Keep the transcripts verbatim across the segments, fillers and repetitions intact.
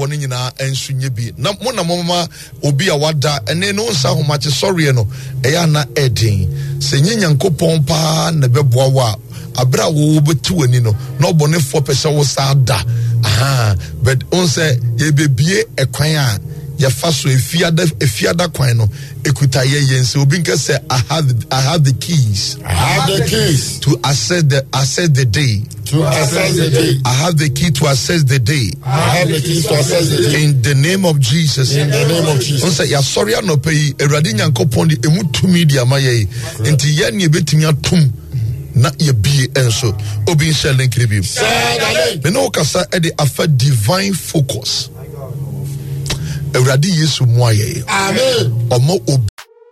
One in our and Sunyabi. Namona Mama Obia Wada, and then no so much sorry no, Ayana Edding. Senyan Kopompa, Nebebwawa, Abra Wobetu and no, no bonnet for Pesha Sada. Aha, but on say, ye be a quaya, ya faso a fiada, a fiada quino, Equitaye Yense, Obinka say, I have I have the keys. I have the keys to assess the assess the day. To assess the day. I have the key to assess the day. I have the keys to assess the day. In the name of Jesus. In the name of Jesus. On say ya sorry no pay Eradi Nyankopon di emu tumi dia maye. Enti ye ne betumi atum na ye bie enso. Obi nshelen kribi. Me no kasa e de afa divine focus. Eradi Yesu mo aye. Amen. Omo obi.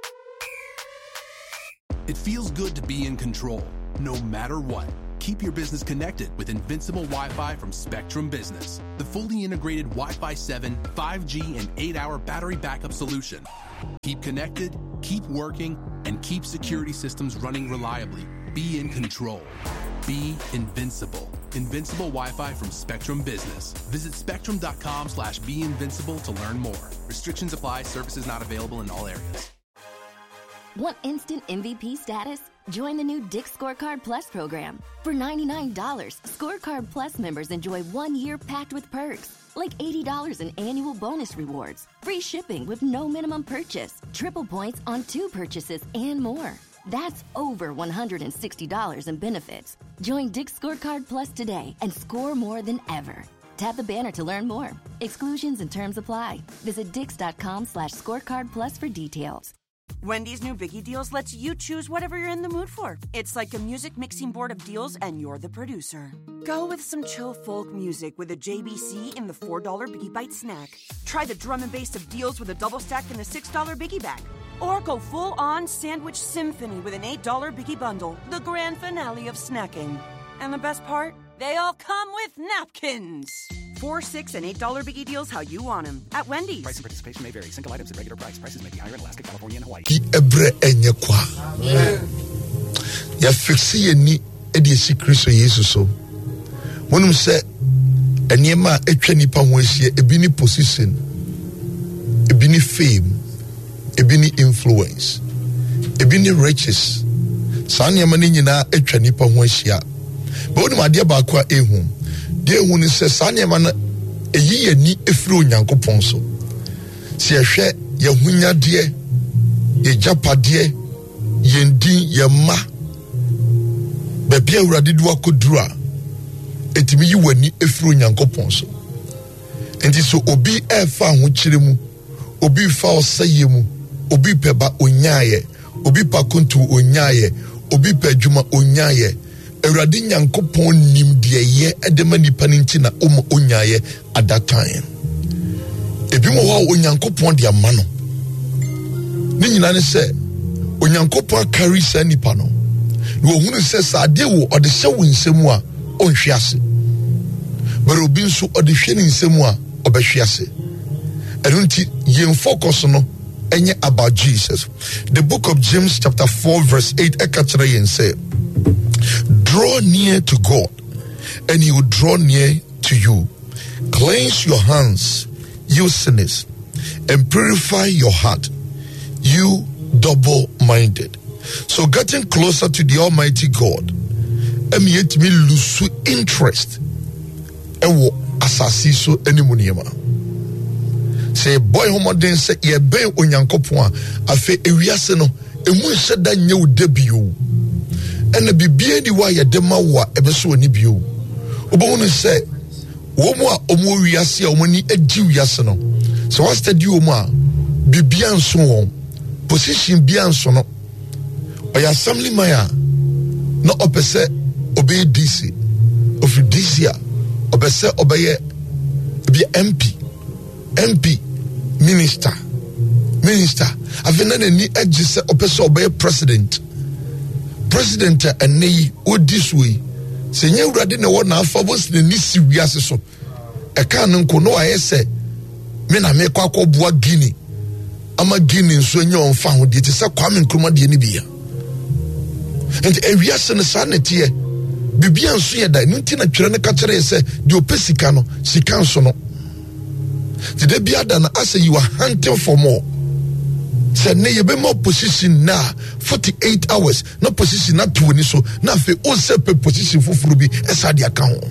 It feels good to be in control, no matter what. Keep your business connected with Invincible Wi-Fi from Spectrum Business, the fully integrated Wi-Fi seven, five G, and eight hour battery backup solution. Keep connected, keep working, and keep security systems running reliably. Be in control. Be invincible. Invincible Wi-Fi from Spectrum Business. Visit spectrum.com slash be invincible to learn more. Restrictions apply. Services not available in all areas. Want instant M V P status? Join the new Dick's Scorecard Plus program. For ninety-nine dollars, Scorecard Plus members enjoy one year packed with perks, like eighty dollars in annual bonus rewards, free shipping with no minimum purchase, triple points on two purchases, and more. That's over one hundred sixty dollars in benefits. Join Dick's Scorecard Plus today and score more than ever. Tap the banner to learn more. Exclusions and terms apply. Visit dix.com slash scorecard plus for details. Wendy's new Biggie Deals lets you choose whatever you're in the mood for. It's like a music mixing board of deals, and you're the producer. Go with some chill folk music with a J B C in the four dollar Biggie Bite snack. Try the drum and bass of deals with a double stack in the six dollar Biggie Bag. Or go full-on sandwich symphony with an eight dollar Biggie Bundle, the grand finale of snacking. And the best part? They all come with napkins. Four, six, and eight dollar Biggie Deals how you want them at Wendy's. Price and participation may vary. Single items at regular price. Prices may be higher in Alaska, California, and Hawaii. Ebre enye kwa. Ya fixi ye ni edi esi Kristo Yesu so. Monum se enema etwa nipa ho ehie ebi ni position, ebi ni fame, ebi ni influence, ebi ni riches. Saa nneɛma no nyinaa etwa nipa ho ehia. Ba onum ade ba akwa ehum. De ehun se saa nneɛma no eyi ye ni efiri Onyankopɔn so. Se ehwɛ ye hunyade, ye japade, ye ndin, ye ma. Ba bia Awurade du akoduru a etimi yi wani efiri Onyankopɔn so. Enti so obi efa ho kyire mu, obi fa osaye mu, obi peba onyaye, obi pa kontu onyaye, obi pa dwuma onyaye. Awurade Nyankopɔn nim de ye edema nipa nti na o onyaye at that time. Ebi mo wa Onyankopɔn de ama no. Ni nyina ne se Onyankopɔn carry sa nipa no. No hunu se sa de wo ode hye wo nsemu a onhwe ase. But obi nso ode hwe ne nsemu a obehwe ase. Eno nti yen focus no enye about Jesus. The book of James chapter four verse eight ekachira yen say, draw near to God and he will draw near to you. Cleanse your hands, you sinners, and purify your heart, you double-minded. So getting closer to the Almighty God, and yet me lose interest ewo asasi so animuniema. Say boy homoden say ye ben Onyankopon afe ewiase no emu nheda nye wo debio. Ena bibie di wa ye dema wa ebeso oni bio. Obo say wo mu a omo wiase a omani adi wiase no. So what study omo a bibia nso won position bia nso no. Oya assembly maya no opese obey D C of D C a obese obeye be M P M P minister minister avena ni agise opese obeye president president enei odis we senye urade ne wo na afa bos ne nisi wiase so e kan nko no ayese me na me kwa kwobua Guinea ama Guinea nso enye onfa ho de ti se Kwame Nkrumah de ni bia. And ewiase ne sanete bibia nso ye da nti na twere ne ka kere se de opesika no sika nso no Today be done as you are hunting for more. Say ne you be more position now forty-eight hours. No position not twenty so now fe o sepe position for frubi esa di account.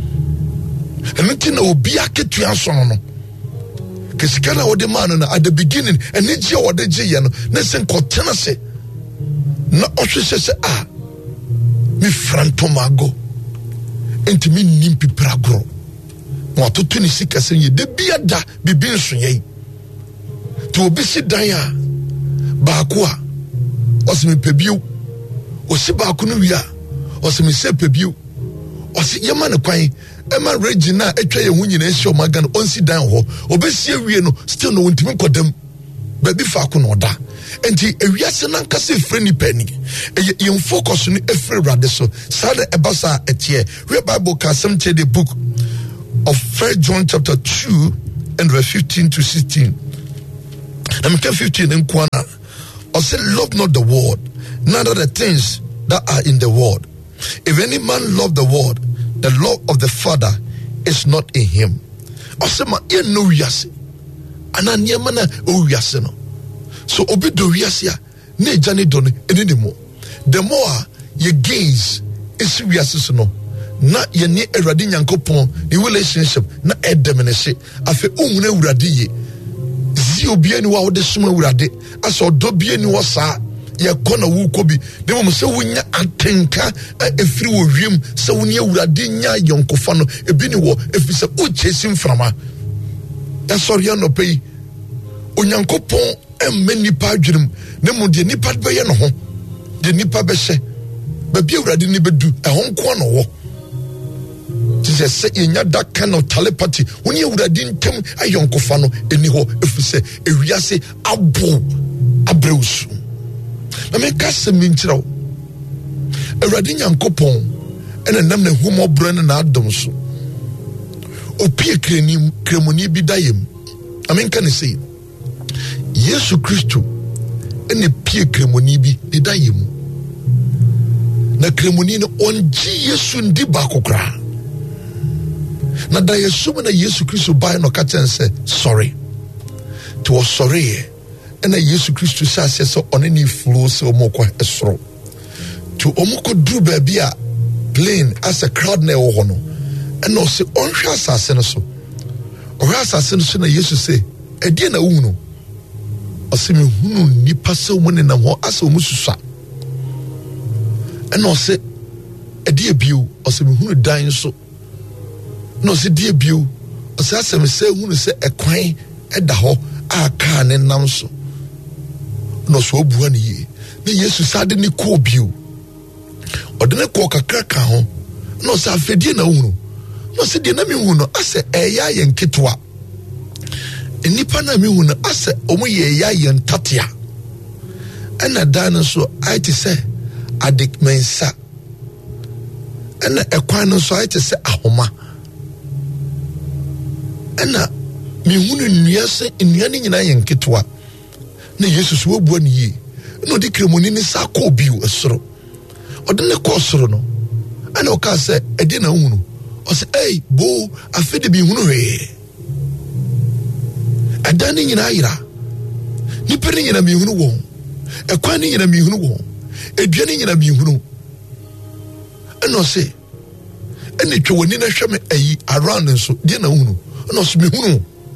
And nothing will be a kid to answer no. Kesikana o de man at the beginning and it's your de jano. Nesen kotena se. Na oshe se ah mi frantomago. Enti mi nimpi pragro. Mo to tuni sika se ye de biada bibi nso ye. To obi si dan a baako a osimi pebio. Osi baako no wi a osimi se pebio. Osi yema ne kwan ema regina etwa ye hu nyina ehye o magan onsi dan ho. Obesi awie no still no wontimi kodam. Baby faako no da. Enti ewiase nan kase freni pani e focus no efre rade so sada ebasa etie we Bible ka some the book of First John chapter two and verse fifteen to sixteen. I'm fifteen in Kwana. I say love not the world, neither the things that are in the world. If any man love the world, the love of the Father is not in him. I say ma e no wiase ananiema na o wiase no. So obi do wiase ne jani don enimo. The more you gaze is wiase so no. Na ye ne Awurade Nyankopon the relationship na edemenese afi ohun Awurade ye. Zi obi ani wa wo de soma Awurade aso do bi ani wo sa ye kona wu kobi de mo se wonya atenka efiri wo wiem se woni Awurade nya yonkofa no ebi ni wo efi se o chesim frama. E sorry no pay Onyankopon emme nipa adwurum ne mo de nipa be ye no ho de nipa be hye ba bi Awurade ni bedu e ho nko no wo Jesus say yenya that kind of telepathy when you Awurade ntem ayonkofa no eni ho efi se ewiase abo abreusu na me ka se minkyira wo Awurade Nyankopon ene nam na humo brand na adom so opie kreni kremoni bi dayem amen kan say Yesu Kristo ene pie kremoni bi de dayem na kremoni no onji Yesu ndi ba kokra na da Yesu na Yesu Kristo ba no ka chen say sorry to was sorry ene Yesu Kristo sa se so oneni flow se omokwa esoro to omoko dru ba bia plane as a crowd na wo no ene o se onhwa asase no so ohwa asase no so na Yesu say edie na wu no o se me hunu nipa se wo ne na ho asa omususa ene o se edie bio o se me hunu dan so no se die bio o se asem se hunu se ekwan eda ho aka ne nam so no so obu ani ye ne Yesu sade ni ko bio o de ne ko kakra ka ho no se afedie na hunu no se die na mi hunu ase eya ye nketwa enipa na mi hunu ase omo ye ya ye ntatia ena dan so ai te se adik mensa ena ekwan no so ai te se ahoma ena mi hunu nnua se nnua ni nyina ye nketwa na Yesu so obu ani ye no di kremoni ni sa ko biu esoro ode ne ko soro no ana o ka se ede na hunu o se ei bo afede bi hunu he adani nyina ayira ni pere nyina mi hunu wo ekwan ni nyina mi hunu wo edua ni nyina mi hunu ana o se ene twoni na hweme ayi around nso de na hunu ana so mi hunu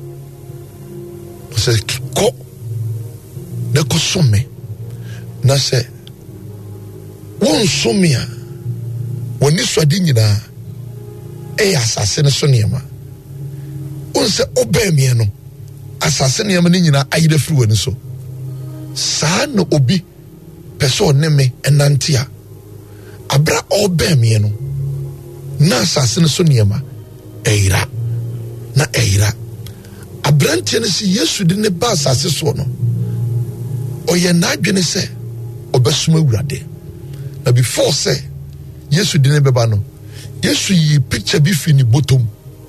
o se ko de ko some na se won somia woni swadi nyina e asase ne so niema won se obemie no asase niema ne nyina ayida firi wani so saa no obi peso ne me enantia abra obemie no na asase ne so niema eira na eira abrantie ne si Yesu de ne ba asase so no oye na adwene se obesuma Awurade na before say Yesu de ne beba no Yesu yi picture bi fi ni bottom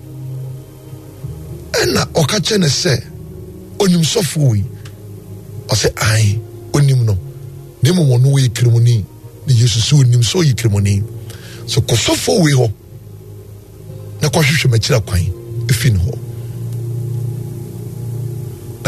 ena okache ne se onim sofo wi o se ai onim no ne mo wono wi kremoni ne Yesu so onim so yi kremoni so ko sofo wi ho na ko hwehwe makira kwan efi ne ho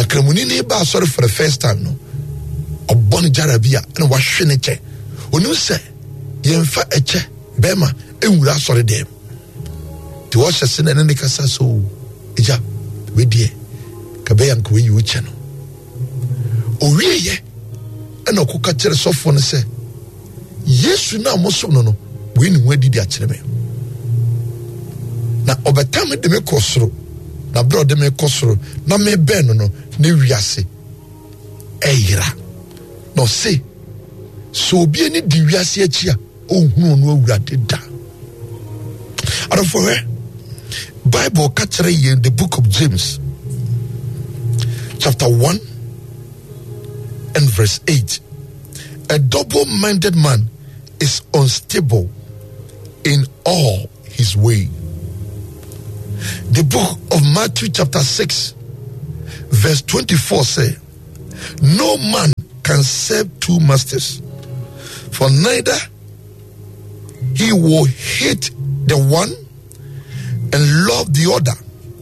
akramuni ne ba sorry for the first time no obon jarabia na wahwe ne che onu se yemfa eche bema enwura sorry dem ti wo hyese na ne kasa so eja we die ka be yank we yu che no owieye na okoka kire sofo no se Yesu na mosom no no we ni wadi di akire me na obetam de me kosoro na bro de me kosoro na me ben no no na wiase eyira no se so obi ani di wiase achi a ohunu no awurade da arafo he Bible catcher in the book of James chapter one and verse eight. A double-minded man is unstable in all his way. The book of Matthew chapter six verse twenty-four say, no man can serve two masters, for neither he will hate the one and love the other.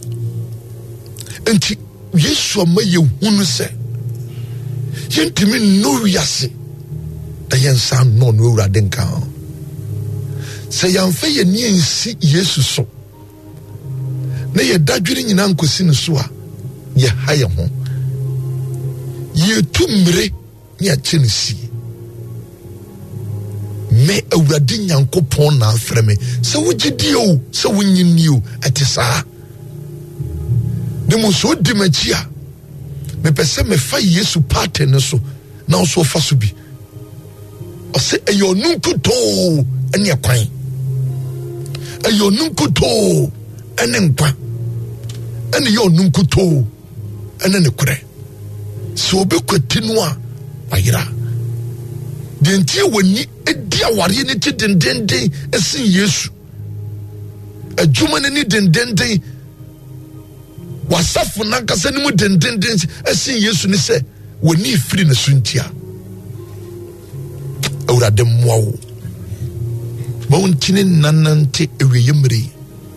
And Yesu ma ye hunu se yentimi no wiase da yensa no no urade nka se yamfa ye ni ensi Yesu so na ye dadwiri nyina nkosi ne so a ye haye ho ye tumre ni a chenisi me awurade nyankopon na afre me se wogidi o se wonyini o etisa demo so di machia me pese me fa Yesu parte ne so na so fa so bi o se eyo nunkuto ene kwan eyo nunkuto ene nkwa ene yo nunkuto ene ne kure so be kwati no a ayira de ntie wani edi aware ne ti dendenden esin Yesu adwuma ne ni dendenden wasafu nankasa ne mu dendenden esin Yesu ne se wani firi ne suntia awurade mmoawo bawuntine nanante eweyemre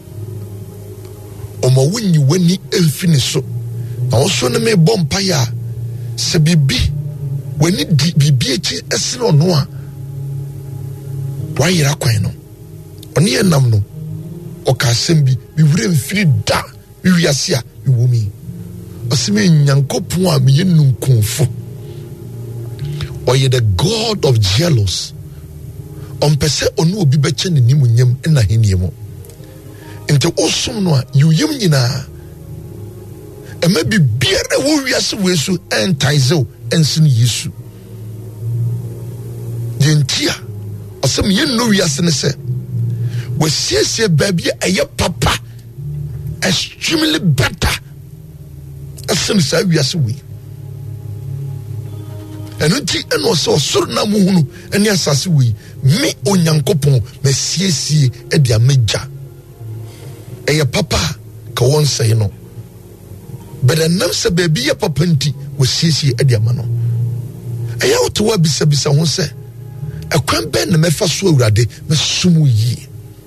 omo wunyi wani emfini so na oso ne me bompa ya se bibi wani di bibi echi esere ono a wayira kwan no oni enam no okasem bi bi wure mfiri da bi wiase a bi womi osime nyankopon a me yenu konfo oye the God of jealous on pese onu obi beche ne nimunyam na heniemo ente osom no a yuyim nyina ema bi biere wo wiase wesu entaizo ensin Yesu yentia osem yenno wiase ne se wasiesie baabia eye papa extremely better asen sa wiase we enunti eno so soro na muhunu eni asase we me onyankopon masiesie e dia meja eye papa ka won say no but enam se baabia papa nti wasiesie e dia ma no eye oto wa bisa bisa ho se akwan ben na mefa so awurade mesumu yi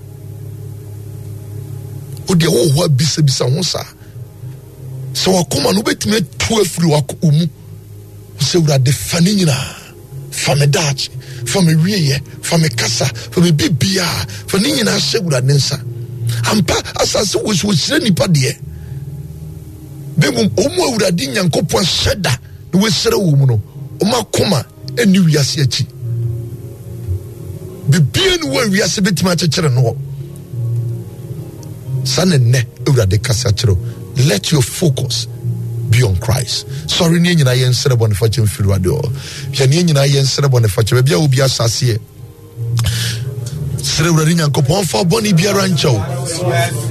odi wo ho bisa bisa ho sa so wakoma no betime tu afiri wako mu se awurade fani nyina fami dachi fami wiye fami kasa fami bibia fani nyina se awurade nsa ampa asase wo so sire nipa de bemu omu awurade nyankopon sheda no we sire wo mu no o makoma eni wiase achi bibia no wa wiase betima akekere no sanene awurade kasa kero. Let your focus be on Christ. Sorry, ni nyina yen sere bone fa chem firu ade o. Hia ni nyina yen sere bone fa chem bia obi asase e. Sere awurade nyankopon fa bone biara ncho.